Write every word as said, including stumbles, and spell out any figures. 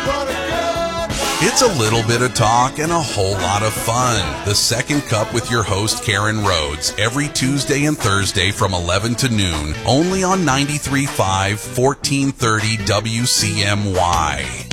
It's a little bit of talk and a whole lot of fun. The Second Cup with your host, Karen Rhodes, every Tuesday and Thursday from eleven to noon, only on ninety-three point five, fourteen thirty W C M Y.